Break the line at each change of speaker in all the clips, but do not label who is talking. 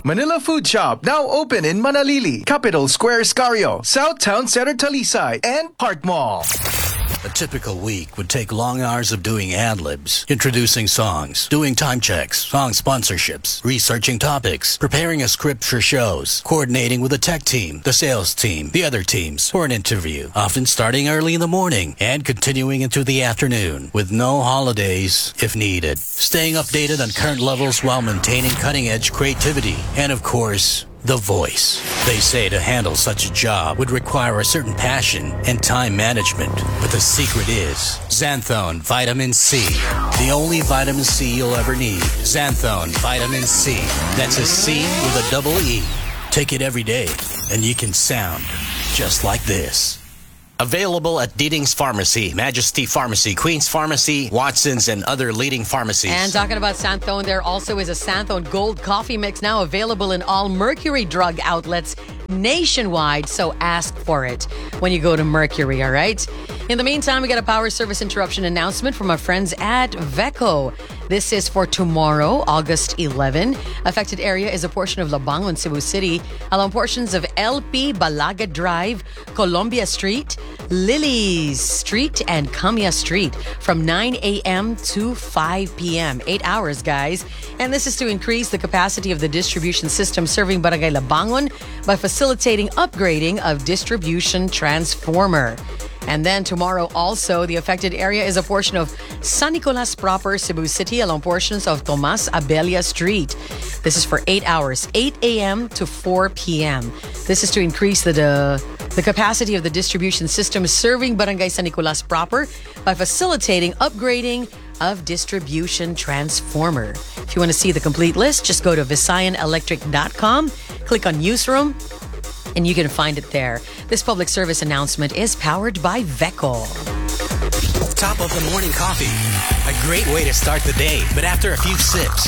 Manila Food Shop, now open in Manalili, Capital Square, Scario, South Town Center, Talisay, and Park Mall.
A typical week would take long hours of doing ad-libs, introducing songs, doing time checks, song sponsorships, researching topics, preparing a script for shows, coordinating with the tech team, the sales team, the other teams for an interview, often starting early in the morning and continuing into the afternoon, with no holidays if needed. Staying updated on current levels while maintaining cutting-edge creativity, and of course, the voice. They say to handle such a job would require a certain passion and time management. But the secret is Xanthone Vitamin C. The only vitamin C you'll ever need. Xanthone Vitamin C. That's a C with a double E. Take it every day and you can sound just like this. Available at Diding's Pharmacy, Majesty Pharmacy, Queen's Pharmacy, Watson's, and other leading pharmacies.
And talking about Xanthone, there also is a Xanthone Gold Coffee Mix now available in all Mercury drug outlets nationwide. So ask for it when you go to Mercury, all right? In the meantime, we got a power service interruption announcement from our friends at Veco. This is for tomorrow, August 11. Affected area is a portion of Labangon, Cebu City, along portions of LP Balaga Drive, Columbia Street, Lilies Street, and Kamya Street from 9 a.m. to 5 p.m. 8 hours, guys. And this is to increase the capacity of the distribution system serving Barangay Labangon by facilitating upgrading of distribution transformer. And then tomorrow also, the affected area is a portion of San Nicolas proper, Cebu City, along portions of Tomas Abella Street. This is for 8 hours, 8 a.m. to 4 p.m. This is to increase the capacity of the distribution system serving Barangay San Nicolas proper by facilitating upgrading of distribution transformer. If you want to see the complete list, just go to visayanelectric.com, click on Newsroom, and you can find it there. This public service announcement is powered by Veco.
Top of the morning coffee. A great way to start the day, but after a few sips,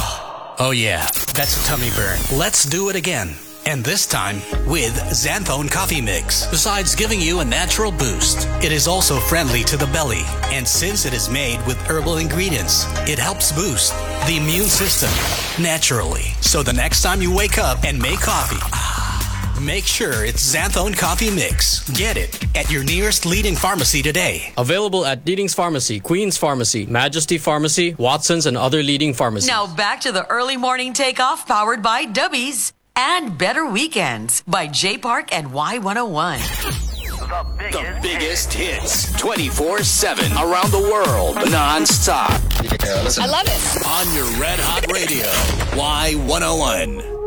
oh yeah, that's a tummy burn. Let's do it again. And this time with Xanthone Coffee Mix. Besides giving you a natural boost, it is also friendly to the belly. And since it is made with herbal ingredients, it helps boost the immune system naturally. So the next time you wake up and make coffee, make sure it's Xanthone Coffee Mix. Get it at your nearest leading pharmacy today.
Available at Diding's Pharmacy, Queen's Pharmacy, Majesty Pharmacy, Watson's, and other leading pharmacies.
Now back to the early morning takeoff powered by Dubbies and Better Weekends by J Park and Y101.
The biggest hits 24/7 around the world, non-stop.
I love it.
On your Red Hot Radio, Y101.